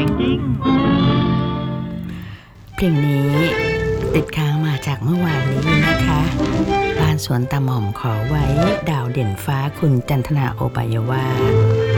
ยิ่งเพลงนี้ติดค้างมาจากเมื่อวานนี้นะคะบ้านสวนตาหม่อมขอไว้ดาวเด่นฟ้าคุณจันทนาโอปายาวา